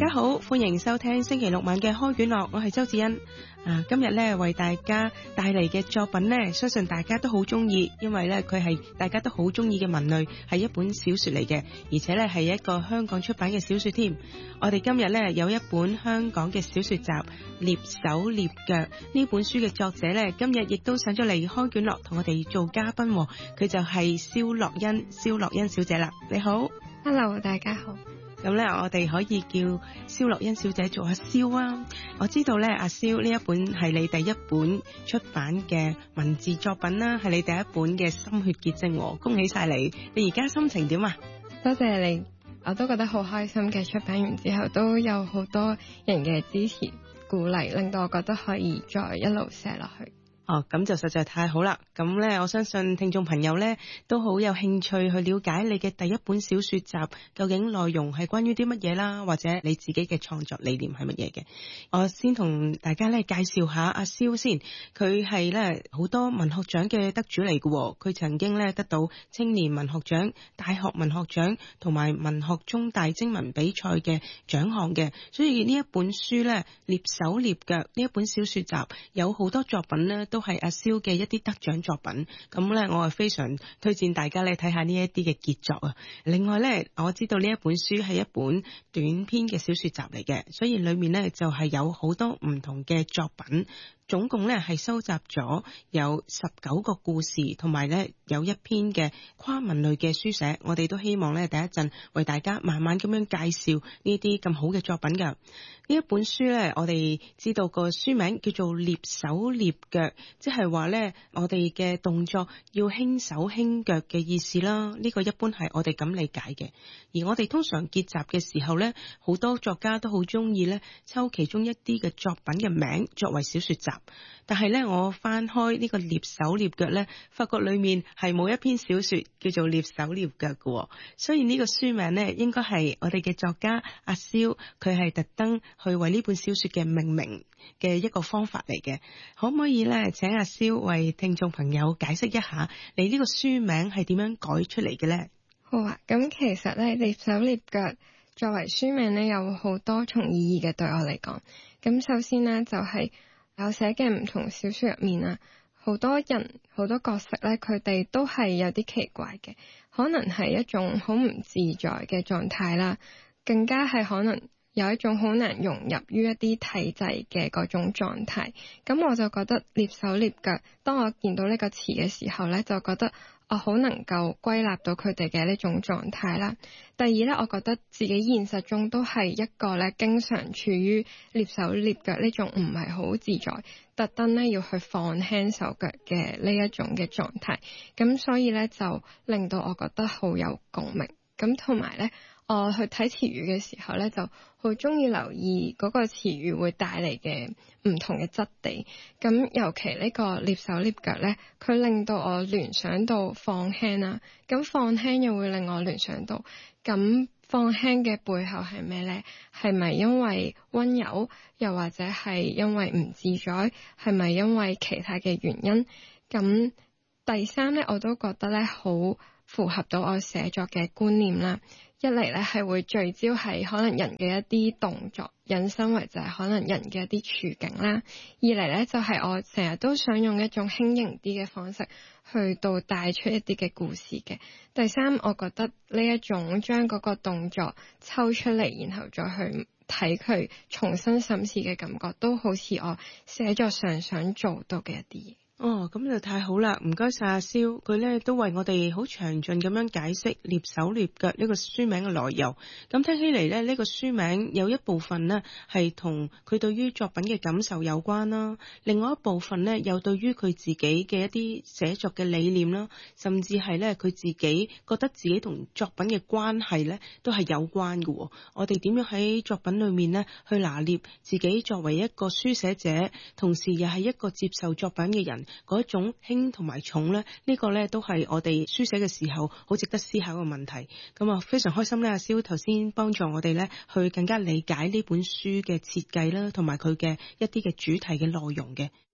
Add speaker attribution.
Speaker 1: 家好，歡迎收聽星期六晚嘅開卷樂，我係周子欣。今日咧為大家帶嚟嘅作品咧，相信大家都好中意，因為咧佢係大家都好中意嘅文類，係一本小說嚟嘅，而且咧係一個香港出版嘅小說添。我哋今日咧有一本香港嘅小說集《聶手聶腳》，呢本書嘅作者咧今日亦都上咗嚟開卷樂同我哋做嘉賓，佢就係蕭樂欣，蕭樂欣小姐啦。你好。
Speaker 2: Hello， 大家好。
Speaker 1: 咁咧，我哋可以叫蕭樂欣小姐做阿蕭啊。我知道咧，阿蕭呢一本係你第一本出版嘅文字作品啦，係你第一本嘅心血結晶，恭喜晒你！你而家心情點啊？
Speaker 2: 多謝你，我都覺得好開心嘅。出版完之後都有好多人嘅支持鼓勵，令到我覺得可以再一路寫落去。
Speaker 1: 咁就實在太好啦！咁咧，我相信聽眾朋友咧都好有興趣去了解你嘅第一本小說集究竟內容係關於啲乜嘢啦，或者你自己嘅創作理念係乜嘢嘅。我先同大家咧介紹下阿蕭先，佢係咧好多文學獎嘅得主嚟嘅，佢曾經咧得到青年文學獎、大學文學獎同埋文學中大徵文比賽嘅獎項嘅，所以呢一本書咧聶手聶腳呢一本小說集有好多作品咧都係阿蕭嘅一啲得獎作品，咁咧我係非常推薦大家咧睇下呢一啲嘅傑作啊。另外咧，我知道呢一本書係一本短篇嘅小說集嚟嘅，所以裏面咧就係有好多唔同嘅作品。總共咧係收集咗有19個故事，同埋咧有一篇嘅跨文類嘅書寫。我哋都希望咧第一陣為大家慢慢咁樣介紹呢啲咁好嘅作品噶。呢一本書咧，我哋知道個書名叫做聶手聶腳，即係話咧我哋嘅動作要輕手輕腳嘅意思啦。呢個一般係我哋咁理解嘅。而我哋通常結集嘅時候咧，好多作家都好中意咧抽其中一啲嘅作品嘅名作為小說集。但係咧，我翻開呢個聶手聶腳咧，發覺裏面係冇一篇小說叫做聶手聶腳嘅，所以呢個書名咧應該係我哋嘅作家阿蕭，佢係特登去為呢本小說嘅命名嘅一個方法嚟嘅。可唔可以咧請阿蕭為聽眾朋友解釋一下你呢個書名係點樣改出嚟嘅咧？
Speaker 2: 好啊，咁其實咧聶手聶腳作為書名咧有好多重意義嘅，對我嚟講。咁首先呢，就係我寫嘅唔同小說入面啊，好多人好多角色咧，佢哋都係有啲奇怪嘅，可能係一種好唔自在嘅狀態啦，更加係可能有一種好難融入於一啲體制嘅嗰種狀態。咁我就覺得聶手聶腳，當我見到呢個詞嘅時候咧，就覺得我好能夠歸納到佢哋嘅呢種狀態啦。第二咧，我覺得自己現實中都係一個咧經常處於聶手聶腳呢種唔係好自在，特登咧要去放輕手腳嘅呢一種嘅狀態。咁所以咧就令到我覺得好有共鳴。咁同埋咧，我去睇詞語嘅時候咧，就好中意留意嗰個詞語會帶嚟嘅唔同嘅質地。咁尤其呢個聶手聶腳咧，佢令到我聯想到放輕啦。咁放輕又會令我聯想到，咁放輕嘅背後係咩咧？係咪因為溫柔，又或者係因為唔自在？係咪因為其他嘅原因？咁第三咧，我都覺得咧好符合到我寫作嘅觀念啦。一嚟咧係會聚焦係可能人嘅一啲動作，引申為就係可能人嘅一啲處境啦。二嚟咧就係我成日都想用一種輕盈啲嘅方式去到帶出一啲嘅故事嘅。第三，我覺得呢一種將嗰個動作抽出嚟，然後再去睇佢重新審視嘅感覺，都好似我寫作上想做到嘅一啲嘢。
Speaker 1: 咁就太好啦！唔該晒阿蕭，佢咧都為我哋好詳盡咁樣解釋聶手聶腳呢個書名嘅來由。咁聽起嚟咧，呢個書名有一部分呢係同佢對於作品嘅感受有關啦，另外一部分呢又對於佢自己嘅一啲寫作嘅理念啦，甚至係咧佢自己覺得自己同作品嘅關係咧都係有關嘅。我哋點樣喺作品裏面呢去拿捏自己作為一個書寫者，同時又係一個接受作品嘅人，嗰一種輕同埋重咧，呢個咧都係我哋書寫嘅時候好值得思考嘅問題。咁啊，非常開心咧，阿蕭頭先幫助我哋咧去更加理解呢本書嘅設計啦，同埋佢嘅一啲嘅主題嘅內容嘅。